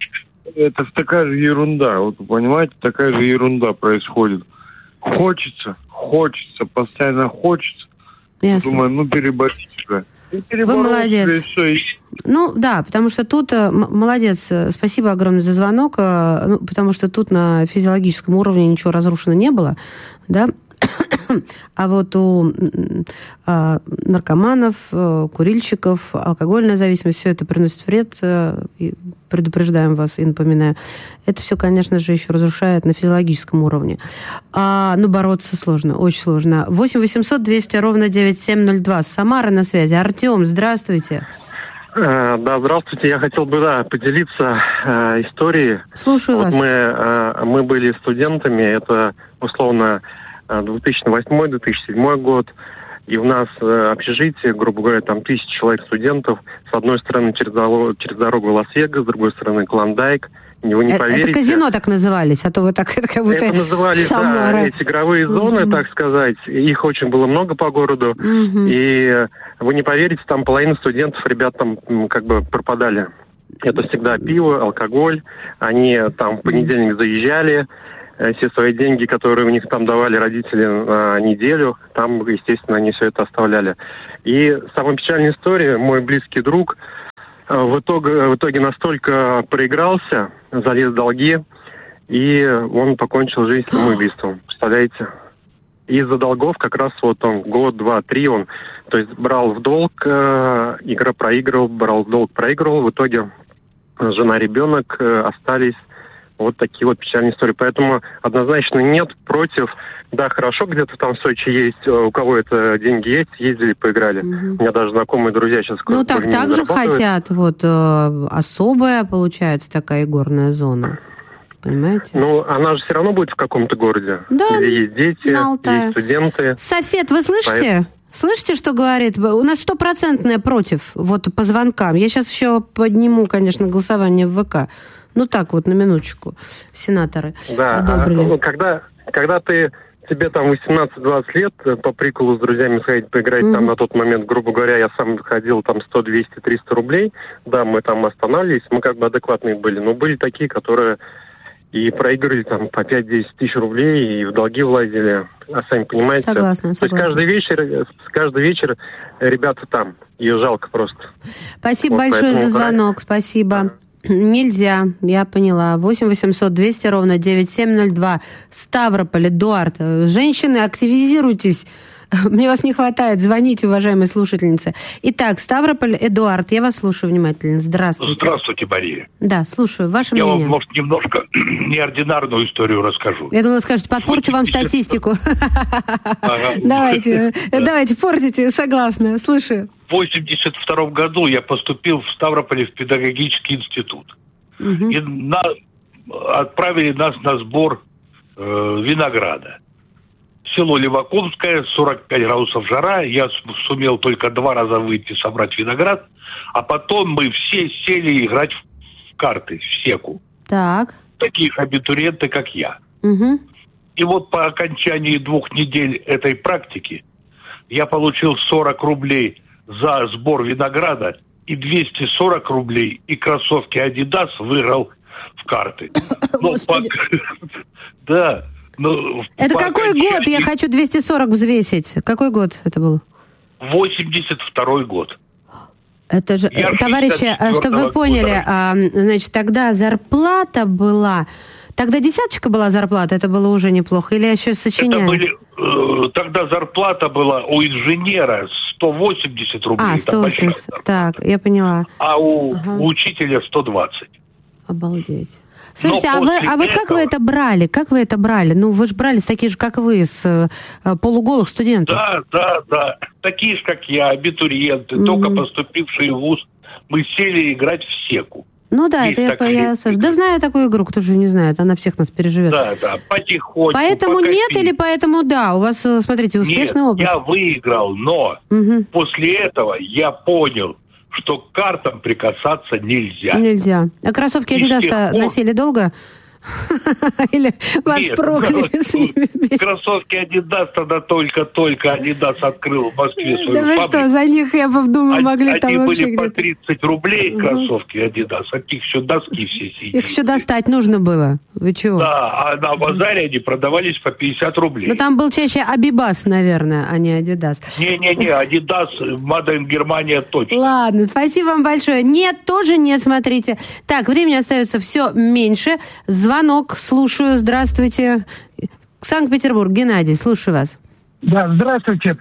Это такая же ерунда, вот понимаете, такая же ерунда происходит. Хочется, хочется, постоянно хочется. Ясно. Думаю, ну переборись. Вы молодец. И все, и Ну, да, потому что тут, молодец, спасибо огромное за звонок, ну, потому что тут на физиологическом уровне ничего разрушено не было, да, а вот у а, наркоманов, курильщиков, алкогольная зависимость, все это приносит вред, и предупреждаем вас и напоминаю. Это все, конечно же, еще разрушает на физиологическом уровне. А, ну, бороться сложно, очень сложно. восемь восемьсот двести ровно девяносто семь ноль два. Самара на связи. Артем, здравствуйте. Да, здравствуйте. Я хотел бы, да, поделиться э, историей. Слушаю вот вас. Мы, э, мы были студентами, это, условно, две тысячи восьмой — две тысячи седьмой год, и у нас э, общежитие, грубо говоря, там тысяча человек студентов. С одной стороны через дорогу, через дорогу Лас-Вегас, с другой стороны Клондайк. Вы не это, поверите. Это казино так назывались, а то вы так, это как будто это назывались, Самара. Да, эти игровые зоны, mm-hmm. так сказать. Их очень было много по городу. Mm-hmm. И вы не поверите, там половина студентов, ребят, там как бы пропадали. Это всегда пиво, алкоголь. Они там в понедельник заезжали. Все свои деньги, которые у них там давали родители на неделю, там, естественно, они все это оставляли. И самая печальная история, мой близкий друг в итоге, в итоге настолько проигрался, залез в долги, и он покончил жизнь самоубийством. Представляете? Из-за долгов как раз вот он год, два, три он, то есть брал в долг, э, игра проигрывал, брал в долг, проигрывал, в итоге жена, ребенок э, остались. Вот такие вот печальные истории. Поэтому однозначно нет, против. Да, хорошо, где-то там в Сочи есть, у кого это деньги есть, ездили, поиграли. Угу. У меня даже знакомые друзья сейчас... Ну так, так же хотят. Вот э, особая, получается, такая игорная зона. Понимаете? Ну, она же все равно будет в каком-то городе. Да, где есть дети, есть студенты. Софет, вы слышите? Поэтому... Слышите, что говорит? У нас стопроцентное против, вот по звонкам. Я сейчас еще подниму, конечно, голосование в ВК. Ну так вот, на минуточку, сенаторы да, одобрили. А, когда, когда ты, тебе там восемнадцать-двадцать лет, по приколу с друзьями сходить поиграть, mm-hmm. там на тот момент, грубо говоря, я сам ходил там сто, двести, триста рублей, да, мы там останавливались, мы как бы адекватные были, но были такие, которые и проигрывали там по пять-десять тысяч рублей, и в долги влазили, а сами понимаете. Согласна, согласна. То есть каждый вечер, каждый вечер ребята там, ее жалко просто. Спасибо вот, большое за звонок, да. спасибо. Нельзя, я поняла. восемь восемьсот двести ровно девяносто семь ноль два. Ставрополь, Эдуард. Женщины, активизируйтесь. Мне вас не хватает. Звоните, уважаемые слушательницы. Итак, Ставрополь, Эдуард, я вас слушаю внимательно. Здравствуйте. Здравствуйте, Мария. Да, слушаю. Ваше я мнение. Я вам, может, немножко неординарную историю расскажу. Я думала, скажете, подпорчу вам статистику. Давайте, давайте, портите, согласна, слушаю. В восемьдесят втором году я поступил в Ставрополе в педагогический институт. Угу. И на, отправили нас на сбор э, винограда. Село Левакумское, сорок пять градусов жара. Я сумел только два раза выйти собрать виноград. А потом мы все сели играть в карты, в секу. Так. Такие абитуриенты, как я. Угу. И вот по окончании двух недель этой практики я получил сорок рублей за сбор винограда и двести сорок рублей, и кроссовки Adidas выиграл в карты. Но по... Да. Но это какой окончании... год? Я хочу двести сорок взвесить. Какой год это был? восемьдесят второй год. Это же, я товарищи, чтобы вы поняли, а, значит, тогда зарплата была... Тогда десяточка была зарплата, это было уже неплохо, или я еще сочиняю? Это были, э, тогда зарплата была у инженера сто восемьдесят рублей. А, сто восемьдесят, так, я поняла. А у, ага. у учителя сто двадцать. Обалдеть. Слушайте, а, вы, а вот этого... как вы это брали? Как вы это брали? Ну, вы же брали с таких же, как вы, с э, полуголых студентов. Да, да, да. Такие же, как я, абитуриенты, mm-hmm. только поступившие в вуз. Мы сели играть в секу. Ну да, есть это я, я, Саша, да знаю такую игру, кто же не знает, она всех нас переживет. Да, да, потихоньку. Поэтому нет или поэтому да? У вас, смотрите, успешный нет, опыт. я выиграл, но угу. после этого я понял, что к картам прикасаться нельзя. Нельзя. А кроссовки Adidas-то носили долго? Или вас Нет, прокляли с ними? Кроссовки Adidas тогда только-только Adidas открыл в Москве свою Да вы фабрику. что, за них, я думаю, могли Они там вообще были по где-то... тридцать рублей кроссовки Adidas, от них еще доски все сидели. Их еще достать нужно было. Вы чего? Да, а на базаре они продавались по пятьдесят рублей. Ну там был чаще Абибас, наверное, а не Adidas. Не-не-не, Adidas, Made in Германия точно. Ладно, спасибо вам большое. Нет, тоже нет, смотрите. Так, времени остается все меньше. Звонок, слушаю, здравствуйте. Санкт-Петербург, Геннадий, слушаю вас. Да, здравствуйте.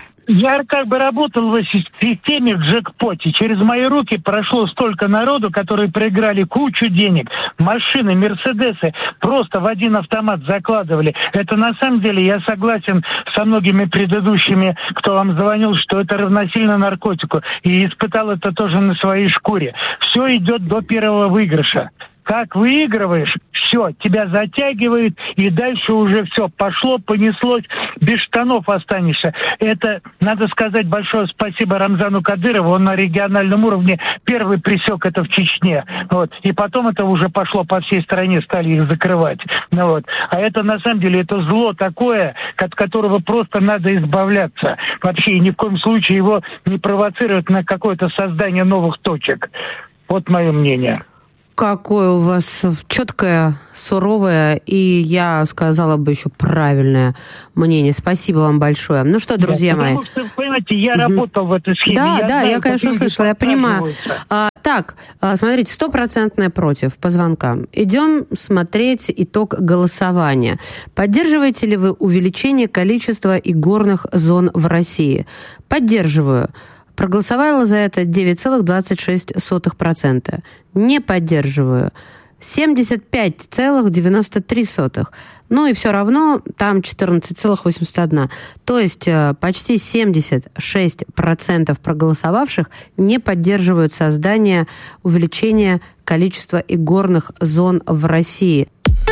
Я как бы работал в системе в джекпоте. Через мои руки прошло столько народу, которые проиграли кучу денег. Машины, мерседесы просто в один автомат закладывали. Это на самом деле, я согласен со многими предыдущими, кто вам звонил, что это равносильно наркотику. И испытал это тоже на своей шкуре. Все идет до первого выигрыша. Как выигрываешь, все, тебя затягивает, и дальше уже все, пошло, понеслось, без штанов останешься. Это, надо сказать большое спасибо Рамзану Кадырову, он на региональном уровне первый пресек это в Чечне. Вот. И потом это уже пошло по всей стране, стали их закрывать. Ну, вот. А это, на самом деле, это зло такое, от которого просто надо избавляться. Вообще, и ни в коем случае его не провоцировать на какое-то создание новых точек. Вот мое мнение. Какое у вас четкое, суровое и, я сказала бы, еще правильное мнение. Спасибо вам большое. Ну что, друзья да, мои. Потому что, понимаете, я угу. работал в этой схеме. Да, я да, знаю, я, конечно, слышала, я понимаю. А, так, смотрите, стопроцентное против по звонкам. Идем смотреть итог голосования. Поддерживаете ли вы увеличение количества игорных зон в России? Поддерживаю. Проголосовало за это девять целых двадцать шесть сотых процента. Не поддерживаю. семьдесят пять целых девяносто три сотых. Ну и все равно там четырнадцать целых восемьдесят одна. То есть почти семьдесят шесть процентов проголосовавших не поддерживают создание, увеличение количества игорных зон в России.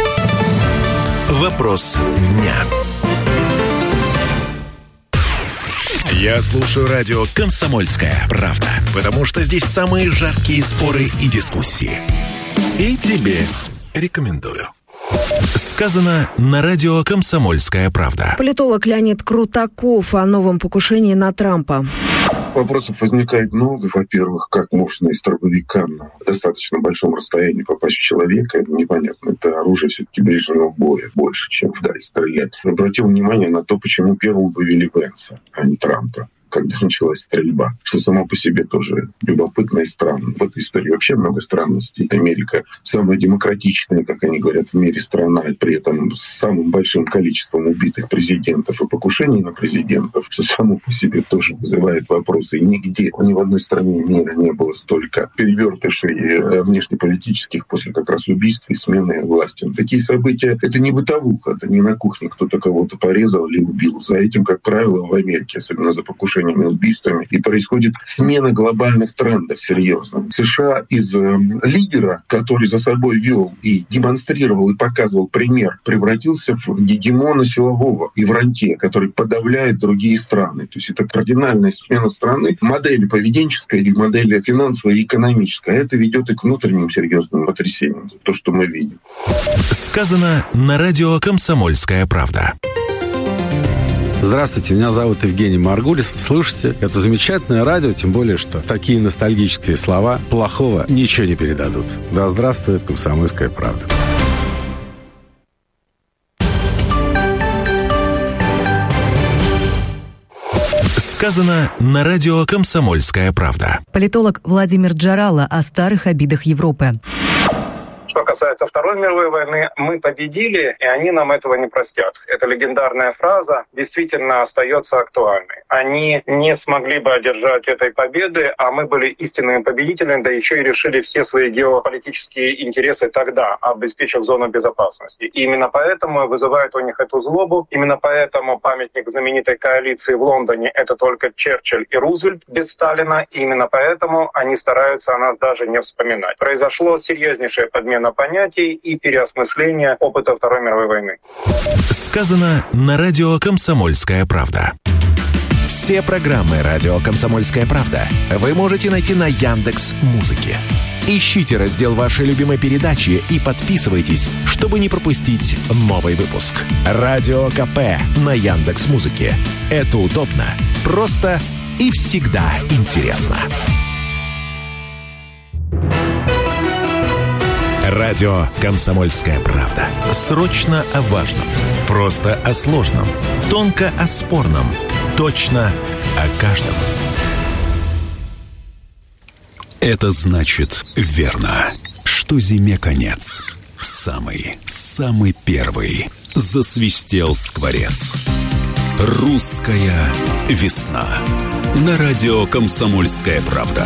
Вопрос дня. Я слушаю радио «Комсомольская правда», потому что здесь самые жаркие споры и дискуссии. И тебе рекомендую. Сказано на радио «Комсомольская правда». Политолог Леонид Крутаков о новом покушении на Трампа. Вопросов возникает много. Во-первых, как можно из дробовика на достаточно большом расстоянии попасть в человека, это непонятно. Это оружие все-таки ближнего боя больше, чем вдаль стрелять. Обратил внимание на то, почему первым вывели Венса, а не Трампа, когда началась стрельба, что само по себе тоже любопытно и странно. В этой истории вообще много странностей. Америка самая демократичная, как они говорят, в мире страна, и при этом с самым большим количеством убитых президентов и покушений на президентов, что само по себе тоже вызывает вопросы. И нигде, ни в одной стране мира не было столько перевертышей внешнеполитических после как раз убийств и смены власти. Такие события — это не бытовуха, это не на кухне кто-то кого-то порезал или убил. За этим, как правило, в Америке, особенно за покушение и убийствами, и происходит смена глобальных трендов серьезно. США из э, лидера, который за собой вел и демонстрировал и показывал пример, превратился в гегемона силового и в рантье, который подавляет другие страны. То есть это кардинальная смена страны, модели поведенческая и модели финансовая и экономическая. Это ведет и к внутренним серьезным потрясениям. То, что мы видим. Сказано на радио «Комсомольская правда». Здравствуйте, меня зовут Евгений Маргулис. Слушайте, это замечательное радио, тем более, что такие ностальгические слова плохого ничего не передадут. Да здравствует «Комсомольская правда». Сказано на радио «Комсомольская правда». Политолог Владимир Джарало о старых обидах Европы. Что касается Второй мировой войны, мы победили, и они нам этого не простят. Эта легендарная фраза действительно остается актуальной. Они не смогли бы одержать этой победы, а мы были истинными победителями, да еще и решили все свои геополитические интересы тогда, обеспечив зону безопасности. И именно поэтому вызывает у них эту злобу, именно поэтому памятник знаменитой коалиции в Лондоне — это только Черчилль и Рузвельт без Сталина, и именно поэтому они стараются о нас даже не вспоминать. Произошло серьезнейшее подмена понятий и переосмысление опыта Второй мировой войны. Сказано на радио «Комсомольская правда». Все программы радио «Комсомольская правда» вы можете найти на Яндекс.Музыке. Ищите раздел вашей любимой передачи и подписывайтесь, чтобы не пропустить новый выпуск. Радио КП на Яндекс.Музыке. Это удобно, просто и всегда интересно. Радио «Комсомольская правда». Срочно о важном. Просто о сложном. Тонко о спорном. Точно о каждом. Это значит верно, что зиме конец. Самый, самый первый засвистел скворец. Русская весна. На радио «Комсомольская правда».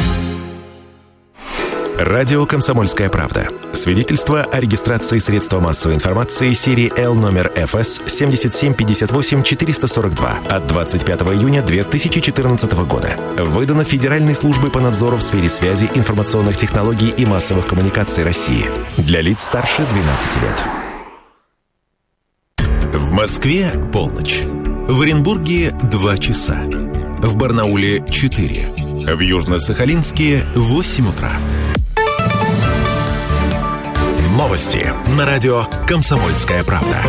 Радио «Комсомольская правда». Свидетельство о регистрации средства массовой информации серии Л номер эф эс семь семь пять восемь четыре сорок два от двадцать пятого июня две тысячи четырнадцатого года. Выдано Федеральной службой по надзору в сфере связи, информационных технологий и массовых коммуникаций России. Для лиц старше двенадцати лет. В Москве полночь. В Оренбурге два часа. В Барнауле четыре. В Южно-Сахалинске восемь утра. Новости на радио «Комсомольская правда».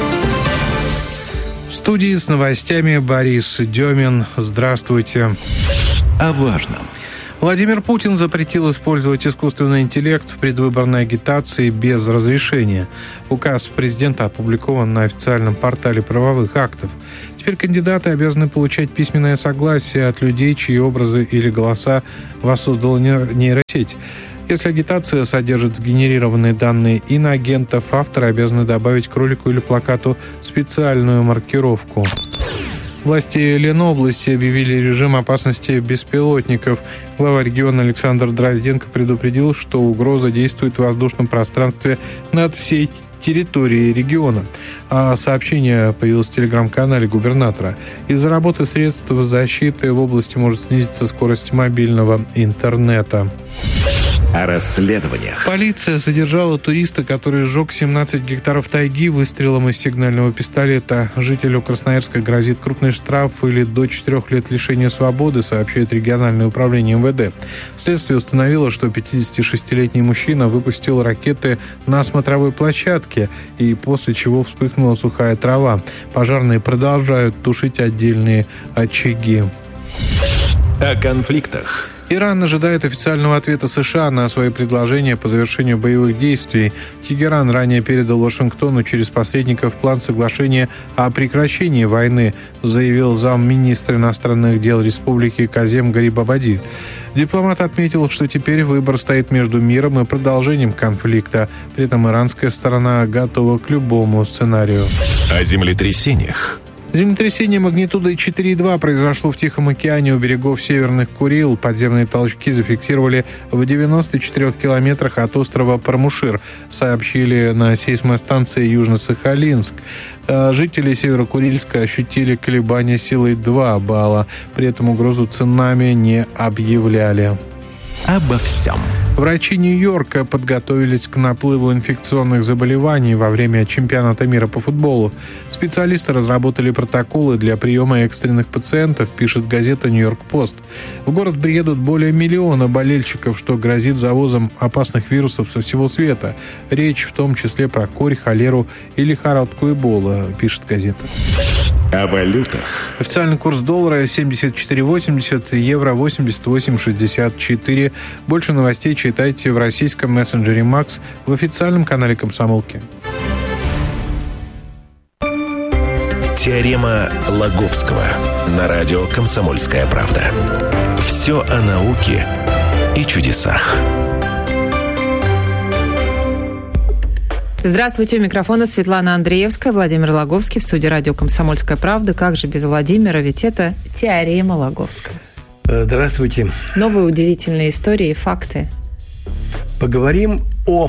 В студии с новостями Борис Демин. Здравствуйте. О важном. Владимир Путин запретил использовать искусственный интеллект в предвыборной агитации без разрешения. Указ президента опубликован на официальном портале правовых актов. Теперь кандидаты обязаны получать письменное согласие от людей, чьи образы или голоса воссоздала нейросеть. Если агитация содержит сгенерированные данные иноагентов, авторы обязаны добавить к ролику или плакату специальную маркировку. Власти Ленобласти объявили режим опасности беспилотников. Глава региона Александр Дрозденко предупредил, что угроза действует в воздушном пространстве над всей территории региона. А сообщение появилось в телеграм-канале губернатора. Из-за работы средств защиты в области может снизиться скорость мобильного интернета. О расследованиях. Полиция задержала туриста, который сжег семнадцать гектаров тайги выстрелом из сигнального пистолета. Жителю Красноярска грозит крупный штраф или до четырех лет лишения свободы, сообщает региональное управление эм вэ дэ. Следствие установило, что пятидесятишестилетний мужчина выпустил ракеты на смотровой площадке, и после чего вспыхнула сухая трава. Пожарные продолжают тушить отдельные очаги. О конфликтах. Иран ожидает официального ответа США на свои предложения по завершению боевых действий. Тегеран ранее передал Вашингтону через посредников план соглашения о прекращении войны, заявил замминистра иностранных дел республики Казем Гарибабади. Дипломат отметил, что теперь выбор стоит между миром и продолжением конфликта. При этом иранская сторона готова к любому сценарию. О землетрясениях. Землетрясение магнитудой четыре и два произошло в Тихом океане у берегов Северных Курил. Подземные толчки зафиксировали в девяноста четырёх километрах от острова Пармушир, сообщили на сейсмостанции Южно-Сахалинск. Жители Северо-Курильска ощутили колебания силой два балла. При этом угрозу цунами не объявляли. Обо всем. Врачи Нью-Йорка подготовились к наплыву инфекционных заболеваний во время чемпионата мира по футболу. Специалисты разработали протоколы для приема экстренных пациентов, пишет газета «Нью-Йорк-Пост». В город приедут более миллиона болельщиков, что грозит завозом опасных вирусов со всего света. Речь в том числе про корь, холеру и лихорадку Эбола, пишет газета. О валютах. Официальный курс доллара семьдесят четыре восемьдесят, евро восемьдесят восемь шестьдесят четыре. Больше новостей читайте в российском мессенджере «Макс», в официальном канале «Комсомолки». Теорема Лаговского на радио «Комсомольская правда». Все о науке и чудесах. Здравствуйте, у микрофона Светлана Андреевская, Владимир Лаговский в студии радио «Комсомольская правда». Как же без Владимира, ведь это теорема Лаговского. Здравствуйте. Новые удивительные истории и факты. Поговорим о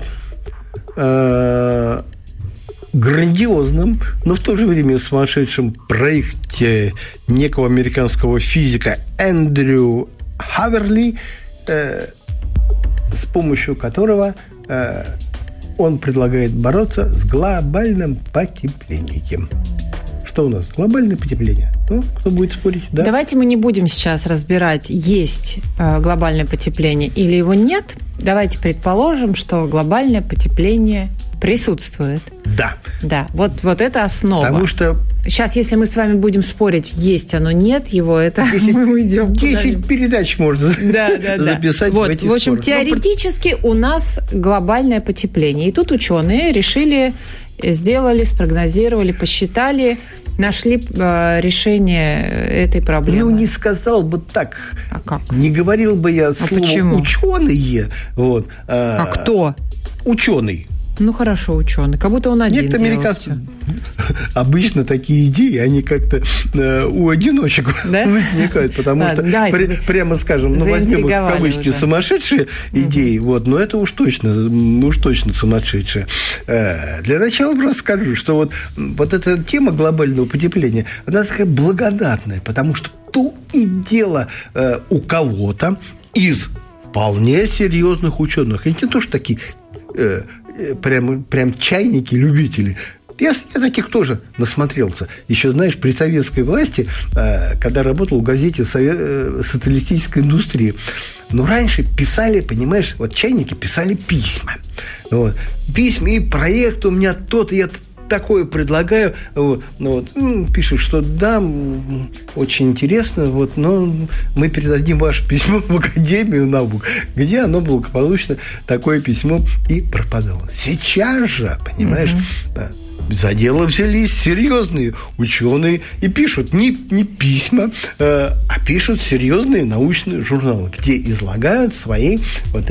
э, грандиозном, но в то же время сумасшедшем проекте некого американского физика Эндрю Хаверли, э, с помощью которого э, он предлагает бороться с глобальным потеплением. Что у нас? Глобальное потепление. Ну, кто будет спорить? Да? Давайте мы не будем сейчас разбирать, есть э, глобальное потепление или его нет. давайте предположим, что глобальное потепление присутствует. Да. Да, вот, вот это основа. Потому что... Сейчас, если мы с вами будем спорить, есть оно, нет его, это десять, мы уйдем. десять передач можно да, да, записать да. Вот, в этих в общем, спорах. теоретически у нас глобальное потепление. И тут ученые решили, сделали, спрогнозировали, посчитали, нашли э, решение этой проблемы. Ну, не сказал бы так. А как? Не говорил бы я а слово почему? «ученые». Вот. А, а кто? Ученый. Ну, хорошо, ученый. Как будто он один. Нет, американцы обычно такие идеи, они как-то э, у одиночек да? возникают, потому а, что, при, прямо скажем, ну, возьмем их в кавычки уже. Сумасшедшие угу. идеи, вот, но это уж точно, ну, уж точно сумасшедшие. Э, для начала просто скажу, что вот, вот эта тема глобального потепления, она такая благодатная, потому что то и дело э, у кого-то из вполне серьезных ученых, и не то, что такие... Э, Прям, прям чайники, любители. Я, я таких тоже насмотрелся. Еще, знаешь, при советской власти, когда работал в газете «Социалистическая индустрия», но раньше писали, понимаешь, вот чайники писали письма. Вот. Письма и проект у меня тот, и я такое предлагаю. Вот, вот, ну, пишут, что да, очень интересно, вот, но мы передадим ваше письмо в Академию наук, где оно благополучно, такое письмо и пропадало. Сейчас же, понимаешь, mm-hmm. да, за дело взялись серьезные ученые и пишут не, не письма, э, а пишут серьезные научные журналы, где излагают свои вот